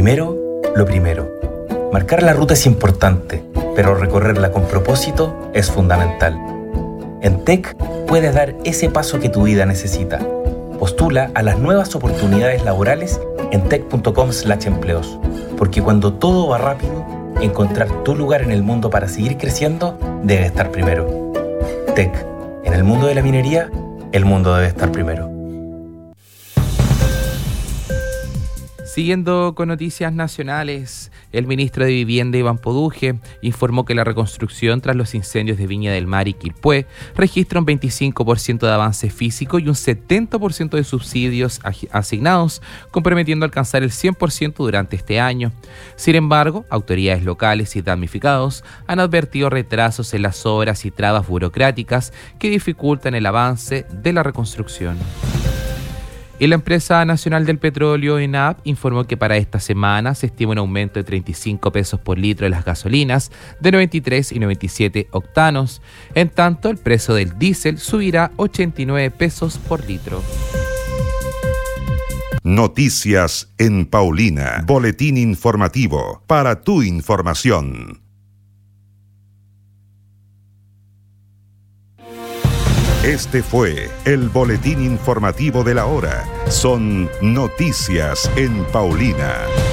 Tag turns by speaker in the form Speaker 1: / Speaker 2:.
Speaker 1: Primero, lo primero. Marcar la ruta es importante, pero recorrerla con propósito es fundamental. En TEC puedes dar ese paso que tu vida necesita. Postula a las nuevas oportunidades laborales en tec.com/empleos, porque cuando todo va rápido, encontrar tu lugar en el mundo para seguir creciendo debe estar primero. TEC, en el mundo de la minería, el mundo debe estar primero.
Speaker 2: Siguiendo con noticias nacionales, el ministro de Vivienda, Iván Poduje, informó que la reconstrucción tras los incendios de Viña del Mar y Quilpué registra un 25% de avance físico y un 70% de subsidios asignados, comprometiendo a alcanzar el 100% durante este año. Sin embargo, autoridades locales y damnificados han advertido retrasos en las obras y trabas burocráticas que dificultan el avance de la reconstrucción. Y la empresa nacional del petróleo, ENAP, informó que para esta semana se estima un aumento de 35 pesos por litro de las gasolinas de 93 y 97 octanos. En tanto, el precio del diésel subirá 89 pesos por litro.
Speaker 3: Noticias en Paulina. Boletín informativo. Para tu información. Este fue el boletín informativo de la hora. Son Noticias en Paulina.